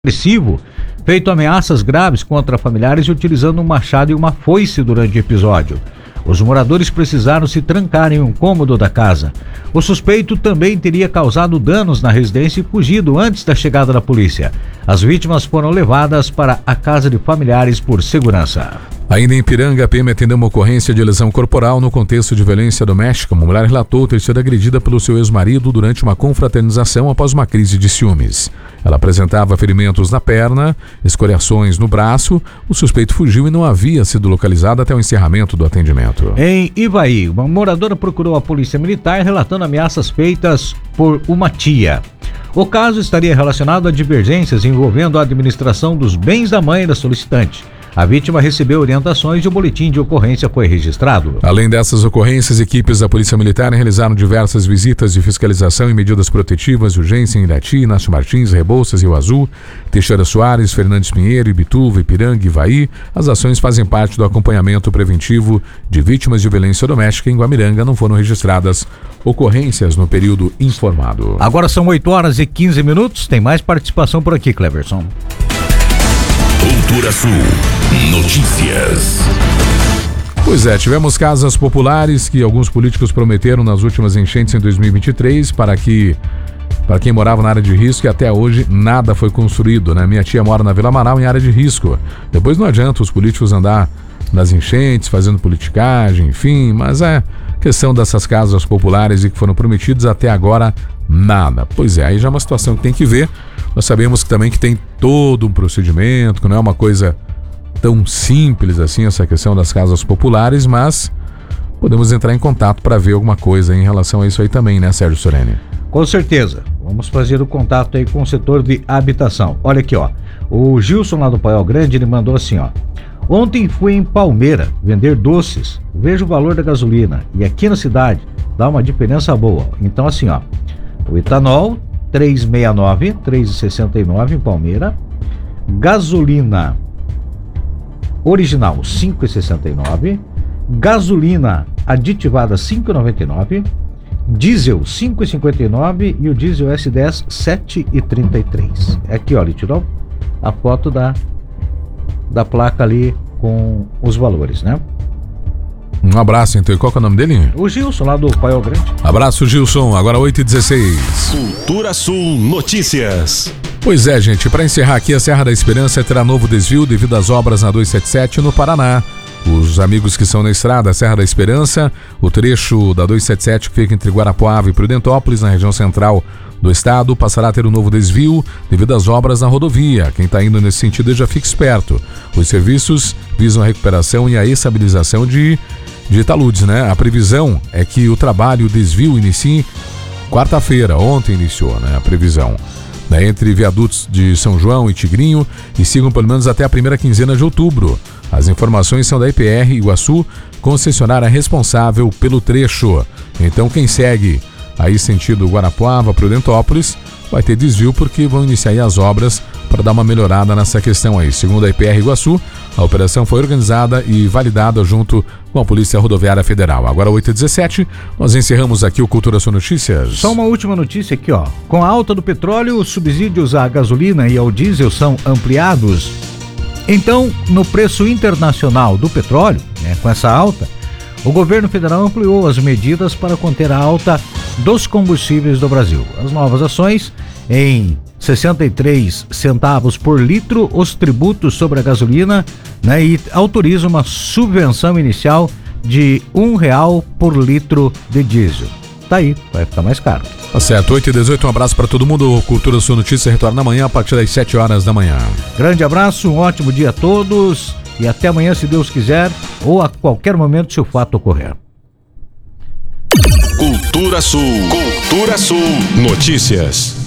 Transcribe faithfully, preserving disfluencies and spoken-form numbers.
agressivo, feito ameaças graves contra familiares e utilizando um machado e uma foice durante o episódio. Os moradores precisaram se trancar em um cômodo da casa. O suspeito também teria causado danos na residência e fugido antes da chegada da polícia. As vítimas foram levadas para a casa de familiares por segurança. Ainda em Ipiranga, a P M atendeu uma ocorrência de lesão corporal no contexto de violência doméstica. Uma mulher relatou ter sido agredida pelo seu ex-marido durante uma confraternização após uma crise de ciúmes. Ela apresentava ferimentos na perna, escoriações no braço. O suspeito fugiu e não havia sido localizado até o encerramento do atendimento. Em Ivaí, uma moradora procurou a polícia militar relatando ameaças feitas por uma tia. O caso estaria relacionado a divergências envolvendo a administração dos bens da mãe da solicitante. A vítima recebeu orientações e o boletim de ocorrência foi registrado. Além dessas ocorrências, equipes da Polícia Militar realizaram diversas visitas de fiscalização e medidas protetivas de urgência em Irati, Inácio Martins, Rebouças, Rio Azul, Teixeira Soares, Fernandes Pinheiro, Ibituva, Ipiranga e Ivaí. As ações fazem parte do acompanhamento preventivo de vítimas de violência doméstica. Em Guamiranga não foram registradas ocorrências no período informado. Agora são oito horas e quinze minutos. Tem mais participação por aqui, Cleverson. Cultura Sul Notícias. Pois é, tivemos casas populares que alguns políticos prometeram nas últimas enchentes em dois mil e vinte e três para que para quem morava na área de risco, e até hoje nada foi construído, né? Minha tia mora na Vila Amaral, em área de risco. Depois não adianta os políticos andar nas enchentes, fazendo politicagem, enfim, mas é questão dessas casas populares e que foram prometidas até agora nada. Pois é, aí já é uma situação que tem que ver. Nós sabemos que também que tem todo um procedimento, que não é uma coisa tão simples assim essa questão das casas populares, mas podemos entrar em contato para ver alguma coisa em relação a isso aí também, né, Sérgio Sorene? Com certeza. Vamos fazer o contato aí com o setor de habitação. Olha aqui, ó. O Gilson lá do Paiol Grande, ele mandou assim, ó. Ontem fui em Palmeira vender doces, vejo o valor da gasolina e aqui na cidade dá uma diferença boa. Então assim, ó, o etanol três reais e sessenta e nove centavos, três reais e sessenta e nove centavos em Palmeira, gasolina original cinco reais e sessenta e nove centavos, gasolina aditivada cinco reais e noventa e nove centavos, diesel cinco reais e cinquenta e nove centavos e o diesel S dez sete reais e trinta e três centavos. Aqui, ó, ele tirou a foto da da placa ali com os valores, né? Um abraço, então. E qual que é o nome dele? O Gilson, lá do Paiol Grande. Abraço, Gilson. Agora oito e dezesseis. Cultura Sul Notícias. Pois é, gente. Para encerrar aqui, a Serra da Esperança terá novo desvio devido às obras na duzentos e setenta e sete no Paraná. Os amigos que estão na estrada, Serra da Esperança, o trecho da duzentos e setenta e sete que fica entre Guarapuava e Prudentópolis, na região central do estado, passará a ter um novo desvio devido às obras na rodovia. Quem está indo nesse sentido já fica esperto. Os serviços visam a recuperação e a estabilização de, de taludes, né? A previsão é que o trabalho, o desvio, inicie quarta-feira. Ontem iniciou, né? A previsão. Né? Entre viadutos de São João e Tigrinho e sigam pelo menos até a primeira quinzena de outubro. As informações são da I P R Iguaçu, concessionária responsável pelo trecho. Então quem segue aí sentido Guarapuava, Prudentópolis, vai ter desvio porque vão iniciar aí as obras para dar uma melhorada nessa questão aí. Segundo a I P R Iguaçu, a operação foi organizada e validada junto com a Polícia Rodoviária Federal. Agora oito e dezessete, nós encerramos aqui o Cultura Sul Notícias. Só uma última notícia aqui, ó. Com a alta do petróleo, os subsídios à gasolina e ao diesel são ampliados. Então, no preço internacional do petróleo, né, com essa alta, o governo federal ampliou as medidas para conter a alta dos combustíveis do Brasil. As novas ações, em sessenta e três centavos por litro, os tributos sobre a gasolina, né, e autoriza uma subvenção inicial de um real por litro de diesel. Tá aí, vai ficar mais caro. Tá certo, oito e dezoito, um abraço para todo mundo. O Cultura Sul Notícias retorna amanhã a partir das sete horas da manhã. Grande abraço, um ótimo dia a todos e até amanhã, se Deus quiser, ou a qualquer momento se o fato ocorrer. Cultura Sul, Cultura Sul Notícias.